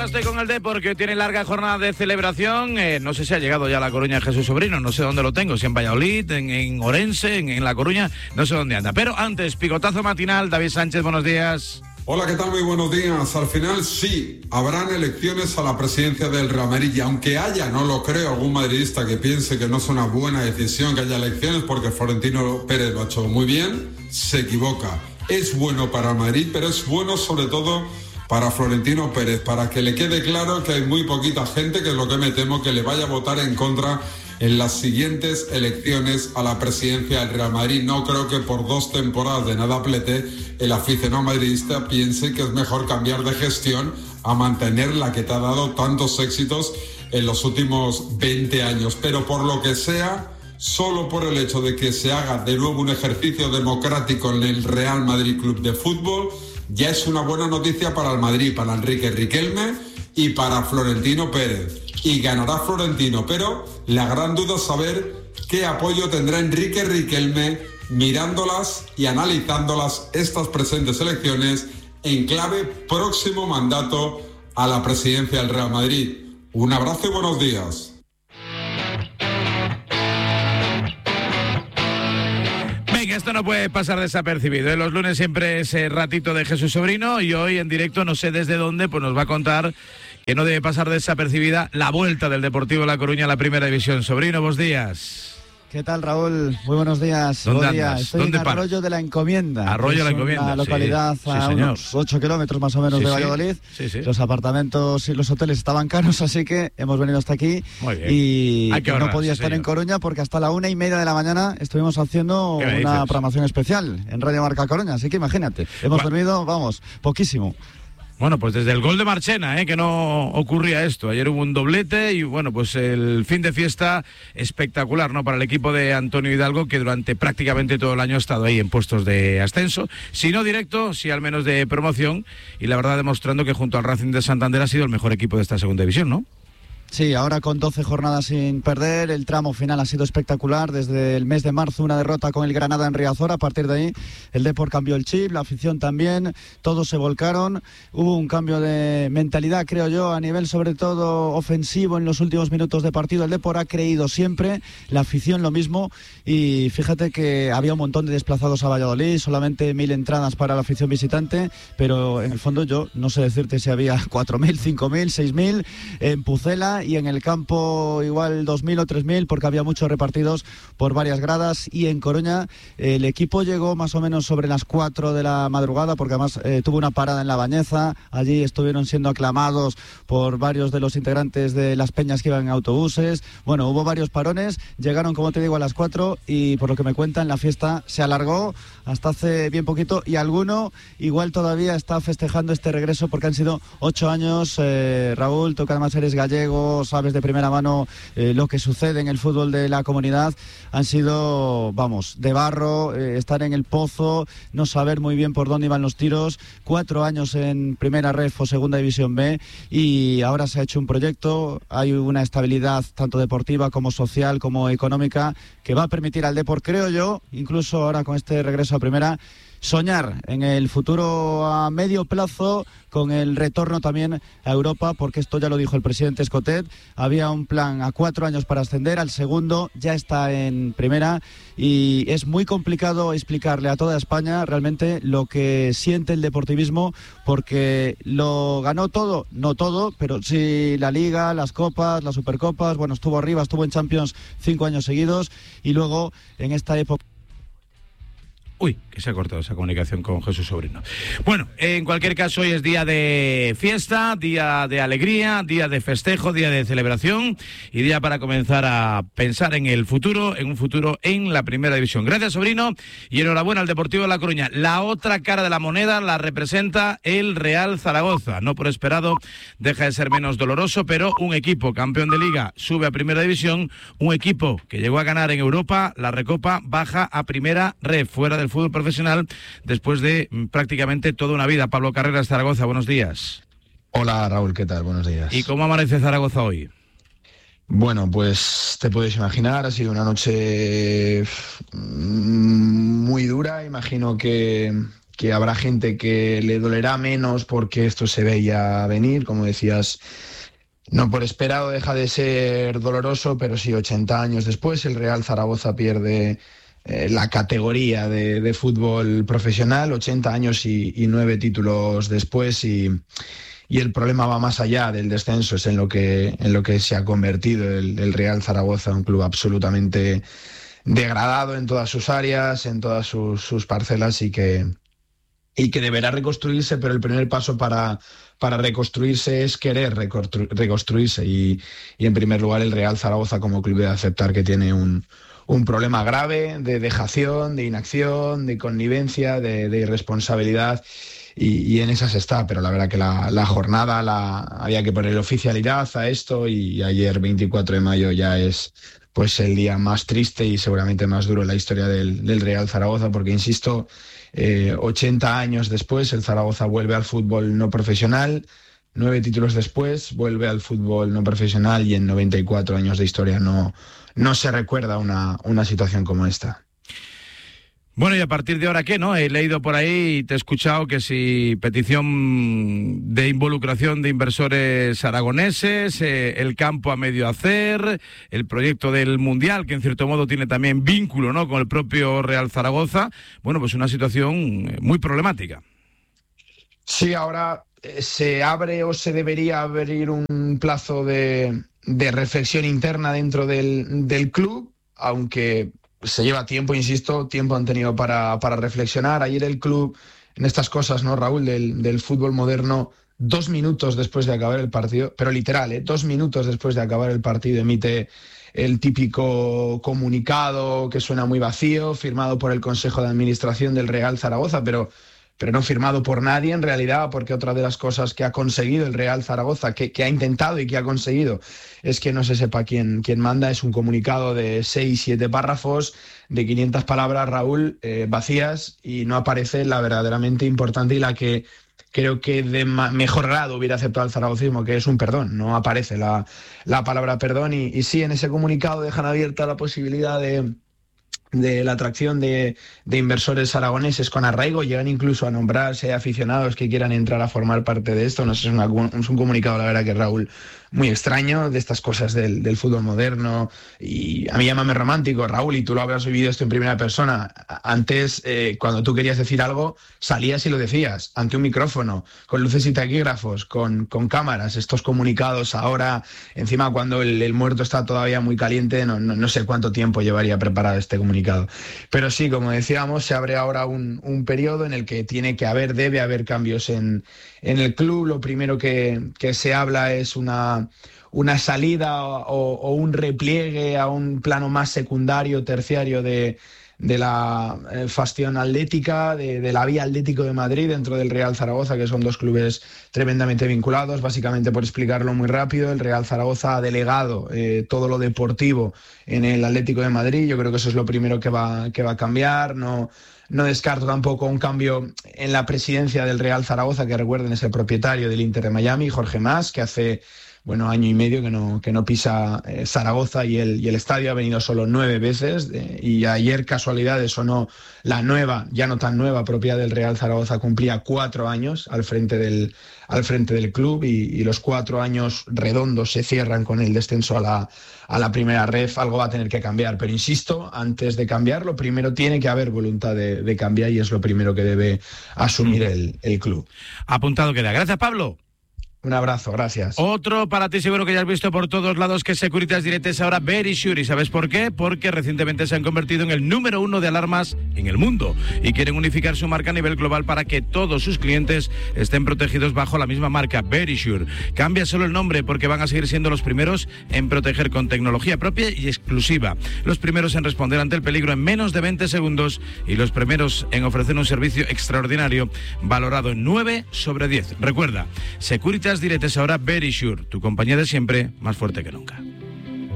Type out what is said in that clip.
estoy con el Depor, que hoy tiene larga jornada de celebración. No sé si ha llegado ya a La Coruña Jesús Sobrino, no sé dónde lo tengo, si en Valladolid, en Orense, en La Coruña, no sé dónde anda. Pero antes, picotazo matinal. David Sánchez, buenos días. Hola, ¿qué tal? Muy buenos días. Al final sí, habrán elecciones a la presidencia del Real Madrid, y aunque haya, no lo creo, algún madridista que piense que no es una buena decisión que haya elecciones porque Florentino Pérez lo ha hecho muy bien, se equivoca. Es bueno para el Madrid, pero es bueno sobre todo para Florentino Pérez, para que le quede claro que hay muy poquita gente, que es lo que me temo, que le vaya a votar en contra en las siguientes elecciones a la presidencia del Real Madrid. No creo que por 2 temporadas de nada plete el aficionado madridista piense que es mejor cambiar de gestión a mantener la que te ha dado tantos éxitos en los últimos 20 años. Pero por lo que sea, solo por el hecho de que se haga de nuevo un ejercicio democrático en el Real Madrid Club de Fútbol, ya es una buena noticia para el Madrid, para Enrique Riquelme y para Florentino Pérez. Y ganará Florentino, pero la gran duda es saber qué apoyo tendrá Enrique Riquelme mirándolas y analizándolas estas presentes elecciones en clave próximo mandato a la presidencia del Real Madrid. Un abrazo y buenos días. Esto no puede pasar desapercibido, ¿eh? Los lunes siempre es ratito de Jesús Sobrino, y hoy en directo, no sé desde dónde, pues nos va a contar que no debe pasar desapercibida la vuelta del Deportivo La Coruña a la Primera División. Sobrino, buenos días. ¿Qué tal, Raúl? Muy buenos días. ¿Dónde Buen día. andas? Estoy ¿Dónde en Arroyo de la Encomienda. Arroyo de la Encomienda, una localidad sí, a unos 8 kilómetros más o menos de Valladolid. Sí. Los apartamentos y los hoteles estaban caros, así que hemos venido hasta aquí. Muy bien. Y ahorrar, no podía estar en Coruña porque hasta la 1:30 de la mañana estuvimos haciendo una programación especial en Radio Marca Coruña. Así que imagínate, hemos dormido, poquísimo. Bueno, pues desde el gol de Marchena, que no ocurría esto. Ayer hubo un doblete y bueno, pues el fin de fiesta espectacular, ¿no? Para el equipo de Antonio Hidalgo, que durante prácticamente todo el año ha estado ahí en puestos de ascenso, si no directo, si al menos de promoción, y la verdad demostrando que junto al Racing de Santander ha sido el mejor equipo de esta segunda división, ¿no? Sí, ahora con 12 jornadas sin perder, el tramo final ha sido espectacular. Desde el mes de marzo una derrota con el Granada en Riazor, a partir de ahí el Depor cambió el chip, la afición también, todos se volcaron, hubo un cambio de mentalidad, creo yo, a nivel sobre todo ofensivo en los últimos minutos de partido. El Depor ha creído siempre, la afición lo mismo, y fíjate que había un montón de desplazados a Valladolid, solamente 1.000 entradas para la afición visitante, pero en el fondo yo no sé decirte si había 4.000, 5.000, 6.000 en Pucela, y en el campo igual 2.000 o 3.000 porque había muchos repartidos por varias gradas. Y en Coruña el equipo llegó más o menos sobre las 4 de la madrugada porque además tuvo una parada en La Bañeza. Allí estuvieron siendo aclamados por varios de los integrantes de las peñas que iban en autobuses. Bueno, hubo varios parones, llegaron como te digo a las 4 y por lo que me cuentan la fiesta se alargó hasta hace bien poquito, y alguno igual todavía está festejando este regreso porque han sido 8 años. Raúl, tú que además eres gallego, sabes de primera mano lo que sucede en el fútbol de la comunidad. Han sido, de barro, estar en el pozo, no saber muy bien por dónde iban los tiros. 4 años en Primera Ref o Segunda División B, y ahora se ha hecho un proyecto. Hay una estabilidad tanto deportiva como social como económica que va a permitir al Depor, creo yo, incluso ahora con este regreso a Primera, soñar en el futuro a medio plazo con el retorno también a Europa, porque esto ya lo dijo el presidente Escotet. Había un plan a 4 años para ascender, al segundo ya está en Primera, y es muy complicado explicarle a toda España realmente lo que siente el deportivismo, porque lo ganó todo, no todo, pero sí la Liga, las Copas, las Supercopas. Bueno, estuvo arriba, estuvo en Champions 5 años seguidos, y luego en esta época... Uy, que se ha cortado esa comunicación con Jesús Sobrino. Bueno, en cualquier caso, hoy es día de fiesta, día de alegría, día de festejo, día de celebración y día para comenzar a pensar en el futuro, en un futuro en la Primera División. Gracias, Sobrino, y enhorabuena al Deportivo de La Coruña. La otra cara de la moneda la representa el Real Zaragoza. No por esperado deja de ser menos doloroso, pero un equipo campeón de Liga sube a Primera División, un equipo que llegó a ganar en Europa la Recopa baja a Primera Ref, fuera del fútbol profesional después de prácticamente toda una vida. Pablo Carreras, Zaragoza, buenos días. Hola Raúl, ¿qué tal? Buenos días. ¿Y cómo amanece Zaragoza hoy? Bueno, pues te puedes imaginar, ha sido una noche muy dura. Imagino que que habrá gente que le dolerá menos porque esto se veía venir, como decías. No por esperado deja de ser doloroso, pero sí, 80 años después el Real Zaragoza pierde la categoría de fútbol profesional, 80 años y 9 títulos después, y el problema va más allá del descenso, es en lo que se ha convertido el Real Zaragoza, un club absolutamente degradado en todas sus áreas, en todas sus parcelas, y que deberá reconstruirse, pero el primer paso para reconstruirse es querer reconstruirse, y en primer lugar el Real Zaragoza como club debe aceptar que tiene un problema grave de dejación, de inacción, de connivencia, de irresponsabilidad, y en esas está. Pero la verdad que la jornada había que poner oficialidad a esto, y ayer 24 de mayo ya es pues el día más triste y seguramente más duro en la historia del Real Zaragoza, porque insisto, 80 años después el Zaragoza vuelve al fútbol no profesional, 9 títulos después vuelve al fútbol no profesional, y en 94 años de historia no se recuerda una situación como esta. Bueno, y a partir de ahora, ¿qué, no? He leído por ahí y te he escuchado que si petición de involucración de inversores aragoneses, el campo a medio hacer, el proyecto del Mundial, que en cierto modo tiene también vínculo, ¿no?, con el propio Real Zaragoza. Bueno, pues una situación muy problemática. Sí, ahora se abre o se debería abrir un plazo de reflexión interna dentro del club, aunque se lleva tiempo, insisto, tiempo han tenido para reflexionar. Ayer el club, en estas cosas, ¿no, Raúl, del fútbol moderno, 2 minutos después de acabar el partido, pero literal, 2 minutos después de acabar el partido, emite el típico comunicado que suena muy vacío, firmado por el Consejo de Administración del Real Zaragoza, pero no firmado por nadie en realidad, porque otra de las cosas que ha conseguido el Real Zaragoza, que ha intentado y que ha conseguido, es que no se sepa quién manda. Es un comunicado de 6-7 párrafos, de 500 palabras, Raúl, vacías, y no aparece la verdaderamente importante y la que creo que de mejor grado hubiera aceptado el zaragocismo, que es un perdón. No aparece la palabra perdón, y sí, en ese comunicado dejan abierta la posibilidad de la atracción de inversores aragoneses con arraigo. Llegan incluso a nombrarse aficionados que quieran entrar a formar parte de esto. No sé, es un comunicado, la verdad, que, Raúl, muy extraño, de estas cosas del fútbol moderno, y a mí llámame romántico, Raúl, y tú lo habrás vivido esto en primera persona. Antes, cuando tú querías decir algo, salías y lo decías ante un micrófono, con luces y taquígrafos, con cámaras. Estos comunicados ahora, encima cuando el muerto está todavía muy caliente, no sé cuánto tiempo llevaría preparar este comunicado. Pero sí, como decíamos, se abre ahora un periodo en el que debe haber cambios en el club. Lo primero que se habla es una salida o un repliegue a un plano más secundario, terciario de la facción atlética, de la Vía Atlético de Madrid dentro del Real Zaragoza, que son 2 clubes tremendamente vinculados. Básicamente, por explicarlo muy rápido, el Real Zaragoza ha delegado todo lo deportivo en el Atlético de Madrid. Yo creo que eso es lo primero que va a cambiar. No descarto tampoco un cambio en la presidencia del Real Zaragoza, que recuerden es el propietario del Inter de Miami, Jorge Mas, que hace año y medio que no pisa Zaragoza y el estadio. Ha venido solo 9 veces, y ayer, casualidades o no, la nueva, ya no tan nueva, propiedad del Real Zaragoza cumplía 4 años al frente del club, y los 4 años redondos se cierran con el descenso a la primera ref. Algo va a tener que cambiar, pero insisto, antes de cambiar, lo primero tiene que haber voluntad de cambiar, y es lo primero que debe asumir el club. Apuntado queda. Gracias, Pablo. Un abrazo, gracias. Otro para ti, seguro que ya has visto por todos lados, que Securitas Direct es ahora Verisure. ¿Y sabes por qué? Porque recientemente se han convertido en el número 1 de alarmas en el mundo y quieren unificar su marca a nivel global para que todos sus clientes estén protegidos bajo la misma marca, Verisure. Cambia solo el nombre, porque van a seguir siendo los primeros en proteger con tecnología propia y exclusiva, los primeros en responder ante el peligro en menos de 20 segundos y los primeros en ofrecer un servicio extraordinario valorado en 9 sobre 10. Recuerda, Securitas Direct es ahora Verisure, tu compañía de siempre, más fuerte que nunca.